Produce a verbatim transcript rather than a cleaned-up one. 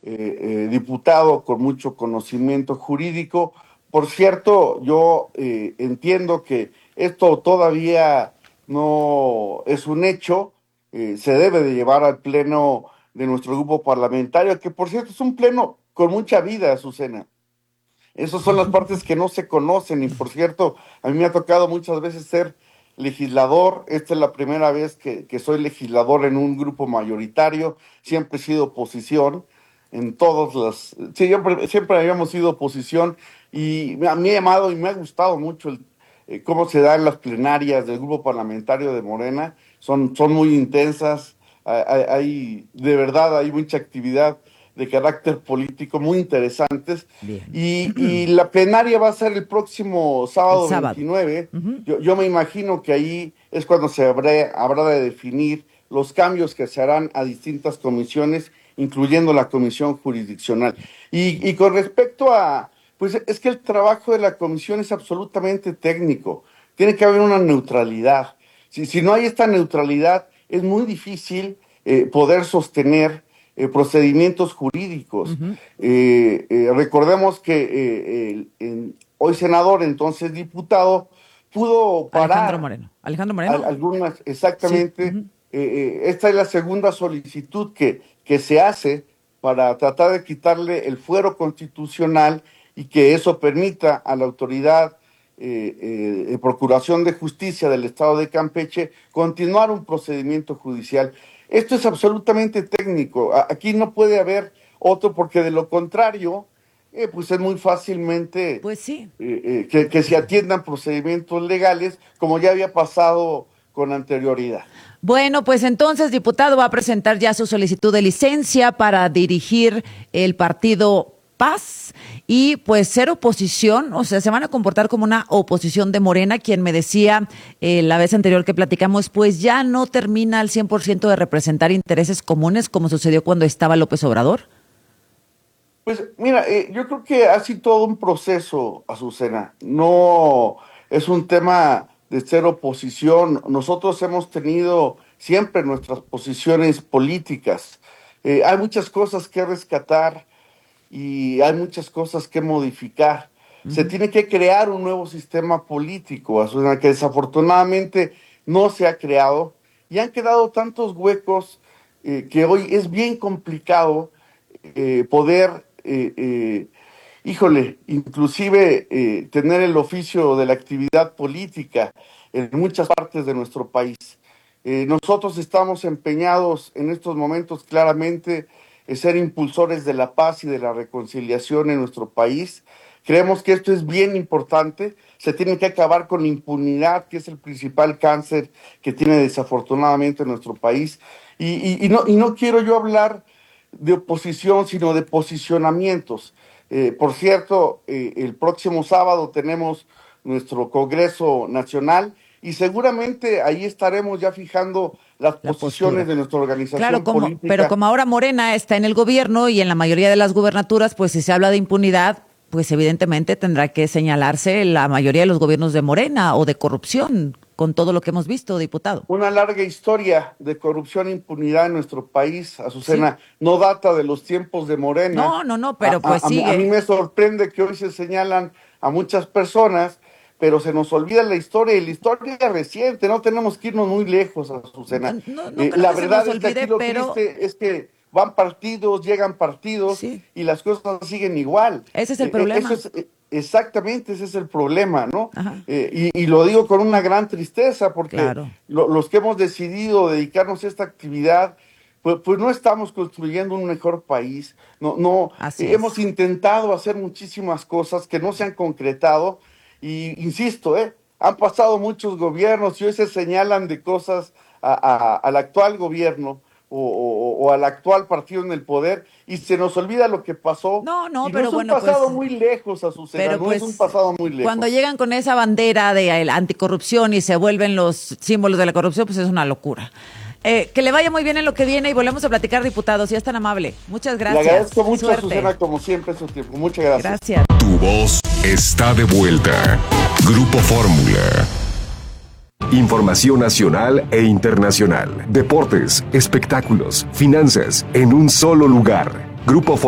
eh, eh, diputado con mucho conocimiento jurídico. Por cierto, yo eh, entiendo que esto todavía no es un hecho, eh, se debe de llevar al pleno de nuestro grupo parlamentario, que por cierto es un pleno con mucha vida, Azucena. Esas son las partes que no se conocen y por cierto, a mí me ha tocado muchas veces ser legislador. Esta es la primera vez que, que soy legislador en un grupo mayoritario. Siempre he sido oposición en todos las... Sí, siempre, siempre habíamos sido oposición y me, me ha llamado y me ha gustado mucho el, eh, cómo se dan las plenarias del grupo parlamentario de Morena. Son, son muy intensas, hay, hay, hay de verdad hay mucha actividad de carácter político muy interesantes. Y, y la plenaria va a ser el próximo sábado, el sábado. veintinueve. Uh-huh. Yo, yo me imagino que ahí es cuando se habrá, habrá de definir los cambios que se harán a distintas comisiones, incluyendo la comisión jurisdiccional. Y, y con respecto a, pues es que el trabajo de la comisión es absolutamente técnico. Tiene que haber una neutralidad. Si, si no hay esta neutralidad, es muy difícil eh, poder sostener Eh, procedimientos jurídicos. Uh-huh. Eh, eh, recordemos que eh, el, el, hoy senador, entonces diputado, pudo parar. Alejandro Moreno. Alejandro Moreno. A, algunas, exactamente. Sí. Uh-huh. eh, eh, esta es la segunda solicitud que, que se hace para tratar de quitarle el fuero constitucional y que eso permita a la autoridad eh, eh, de Procuración de Justicia del Estado de Campeche continuar un procedimiento judicial. Esto es absolutamente técnico, aquí no puede haber otro porque de lo contrario, eh, pues es muy fácilmente pues sí. eh, eh, que, que se atiendan procedimientos legales como ya había pasado con anterioridad. Bueno, pues entonces, diputado, va a presentar ya su solicitud de licencia para dirigir el partido Paz y pues ser oposición, o sea, se van a comportar como una oposición de Morena, quien me decía eh, la vez anterior que platicamos, pues ya no termina al cien por ciento de representar intereses comunes como sucedió cuando estaba López Obrador. Pues mira, eh, yo creo que ha sido todo un proceso, Azucena, no es un tema de ser oposición. Nosotros hemos tenido siempre nuestras posiciones políticas, eh, hay muchas cosas que rescatar y hay muchas cosas que modificar. Uh-huh. Se tiene que crear un nuevo sistema político, Azucena, que desafortunadamente no se ha creado y han quedado tantos huecos eh, que hoy es bien complicado eh, poder, eh, eh, híjole, inclusive eh, tener el oficio de la actividad política en muchas partes de nuestro país. Eh, nosotros estamos empeñados en estos momentos claramente ser impulsores de la paz y de la reconciliación en nuestro país. Creemos que esto es bien importante, se tiene que acabar con la impunidad, que es el principal cáncer que tiene desafortunadamente nuestro país. Y, y, y, no, y no quiero yo hablar de oposición, sino de posicionamientos. Eh, por cierto, eh, el próximo sábado tenemos nuestro Congreso Nacional y seguramente ahí estaremos ya fijando las la posiciones postura de nuestra organización claro, como, política. Pero como ahora Morena está en el gobierno y en la mayoría de las gubernaturas, pues si se habla de impunidad, pues evidentemente tendrá que señalarse la mayoría de los gobiernos de Morena o de corrupción, con todo lo que hemos visto, diputado. Una larga historia de corrupción e impunidad en nuestro país, Azucena, sí. No data de los tiempos de Morena. No, no, no, pero a, pues a, sigue. A mí, a mí me sorprende que hoy se señalan a muchas personas, pero se nos olvida la historia, y la historia reciente, no tenemos que irnos muy lejos, Azucena. No, no, eh, no la que verdad se nos es que olvide, aquí lo pero... triste es que van partidos, llegan partidos, sí. Y las cosas siguen igual. Ese es el eh, problema. Eso es, exactamente, ese es el problema, ¿no? Eh, y, y lo digo con una gran tristeza, porque claro. lo, los que hemos decidido dedicarnos a esta actividad, pues, pues no estamos construyendo un mejor país, no, no eh, hemos intentado hacer muchísimas cosas que no se han concretado, y insisto, eh, han pasado muchos gobiernos y hoy se señalan de cosas a, a, al actual gobierno o, o, o al actual partido en el poder y se nos olvida lo que pasó. No, no, y pero no es bueno, un pasado pues, muy lejos, Azucena, pero no pues, es un pasado muy lejos. Cuando llegan con esa bandera de la anticorrupción y se vuelven los símbolos de la corrupción, pues es una locura. Eh, que le vaya muy bien en lo que viene y volvemos a platicar, diputados, si es tan amable. Muchas gracias. Le agradezco mucho, Suerte. Azucena, como siempre, su tiempo. Muchas gracias. Gracias. Tu voz está de vuelta. Grupo Fórmula. Información nacional e internacional. Deportes, espectáculos, finanzas, en un solo lugar. Grupo Fórmula.